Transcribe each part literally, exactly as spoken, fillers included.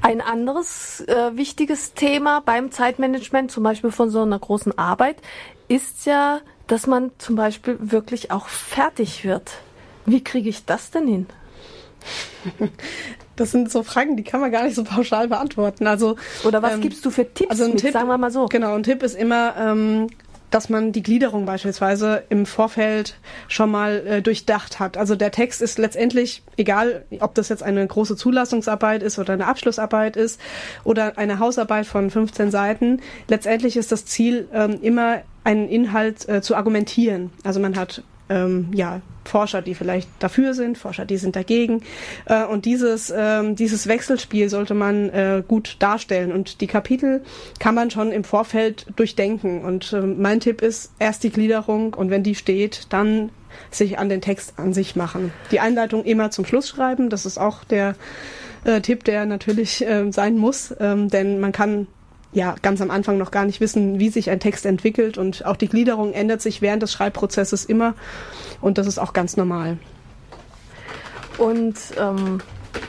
Ein anderes äh, wichtiges Thema beim Zeitmanagement, zum Beispiel von so einer großen Arbeit, ist ja, dass man zum Beispiel wirklich auch fertig wird. Wie kriege ich das denn hin? Das sind so Fragen, die kann man gar nicht so pauschal beantworten. Also, Oder was ähm, gibst du für Tipps also ein mit, Tipp, sagen wir mal so? Genau, ein Tipp ist immer, ähm, dass man die Gliederung beispielsweise im Vorfeld schon mal äh, durchdacht hat. Also der Text ist letztendlich, egal ob das jetzt eine große Zulassungsarbeit ist oder eine Abschlussarbeit ist oder eine Hausarbeit von fünfzehn Seiten, letztendlich ist das Ziel ähm, immer, einen Inhalt äh, zu argumentieren. Also man hat ähm, ja Forscher, die vielleicht dafür sind, Forscher, die sind dagegen. Äh, und dieses, ähm, dieses Wechselspiel sollte man äh, gut darstellen. Und die Kapitel kann man schon im Vorfeld durchdenken. Und äh, mein Tipp ist, erst die Gliederung und wenn die steht, dann sich an den Text an sich machen. Die Einleitung immer zum Schluss schreiben, das ist auch der äh, Tipp, der natürlich äh, sein muss, ähm, denn man kann ja ganz am Anfang noch gar nicht wissen, wie sich ein Text entwickelt und auch die Gliederung ändert sich während des Schreibprozesses immer und das ist auch ganz normal. Und ähm,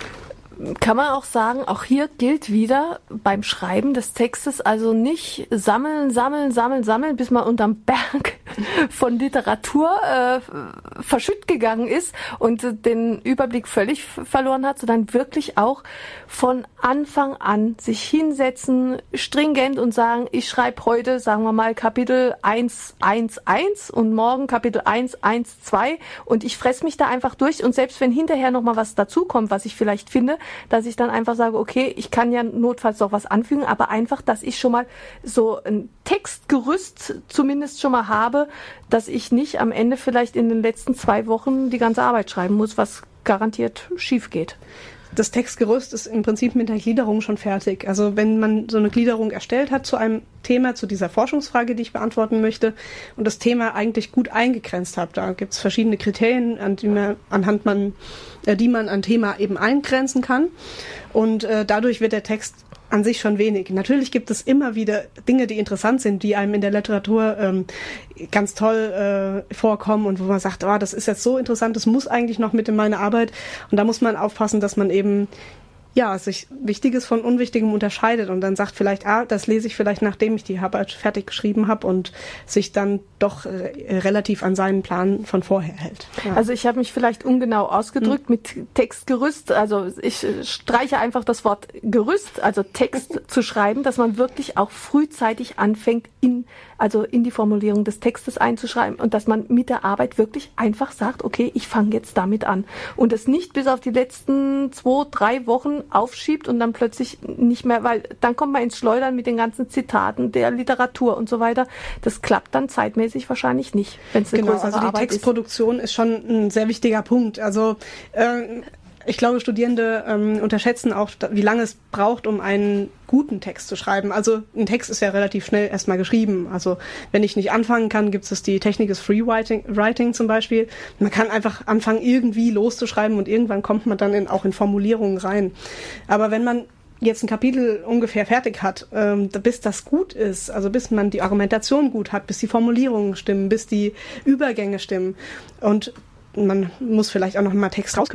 kann man auch sagen, auch hier gilt wieder beim Schreiben des Textes also nicht sammeln, sammeln, sammeln, sammeln, bis man unterm Berg von Literatur äh, verschütt gegangen ist und äh, den Überblick völlig f- verloren hat, sondern wirklich auch von Anfang an sich hinsetzen, stringent und sagen, ich schreibe heute, sagen wir mal, Kapitel eins eins eins und morgen Kapitel eins eins zwei und ich fress mich da einfach durch und selbst wenn hinterher noch mal was dazukommt, was ich vielleicht finde, dass ich dann einfach sage, okay, ich kann ja notfalls noch was anfügen, aber einfach, dass ich schon mal so ein Textgerüst zumindest schon mal habe, dass ich nicht am Ende vielleicht in den letzten zwei Wochen die ganze Arbeit schreiben muss, was garantiert schief geht. Das Textgerüst ist im Prinzip mit der Gliederung schon fertig. Also wenn man so eine Gliederung erstellt hat zu einem Thema, zu dieser Forschungsfrage, die ich beantworten möchte, und das Thema eigentlich gut eingegrenzt hat, da gibt es verschiedene Kriterien, an die man, anhand man, äh, die man ein Thema eben eingrenzen kann. Und äh, dadurch wird der Text an sich schon wenig. Natürlich gibt es immer wieder Dinge, die interessant sind, die einem in der Literatur ähm, ganz toll äh, vorkommen und wo man sagt, oh, das ist jetzt so interessant, das muss eigentlich noch mit in meine Arbeit. Und da muss man aufpassen, dass man eben ja sich Wichtiges von Unwichtigem unterscheidet und dann sagt vielleicht, ah, das lese ich vielleicht, nachdem ich die Arbeit fertig geschrieben habe und sich dann doch äh, relativ an seinen Plan von vorher hält. Ja. Also ich habe mich vielleicht ungenau ausgedrückt hm. mit Textgerüst. Also ich streiche einfach das Wort Gerüst, also Text zu schreiben, dass man wirklich auch frühzeitig anfängt, in also in die Formulierung des Textes einzuschreiben und dass man mit der Arbeit wirklich einfach sagt, okay, ich fange jetzt damit an und es nicht bis auf die letzten zwei, drei Wochen aufschiebt und dann plötzlich nicht mehr, weil dann kommt man ins Schleudern mit den ganzen Zitaten der Literatur und so weiter. Das klappt dann zeitmäßig wahrscheinlich nicht, wenn es eine genau, größere also die Arbeit Textproduktion ist. ist schon ein sehr wichtiger Punkt. Also äh, ich glaube, Studierende ähm, unterschätzen auch, wie lange es braucht, um einen guten Text zu schreiben. Also ein Text ist ja relativ schnell erstmal geschrieben. Also wenn ich nicht anfangen kann, gibt es die Technik des Free Writing, Writing zum Beispiel. Man kann einfach anfangen, irgendwie loszuschreiben und irgendwann kommt man dann in, auch in Formulierungen rein. Aber wenn man jetzt ein Kapitel ungefähr fertig hat, ähm, bis das gut ist, also bis man die Argumentation gut hat, bis die Formulierungen stimmen, bis die Übergänge stimmen und man muss vielleicht auch noch mal Text rauskürzen,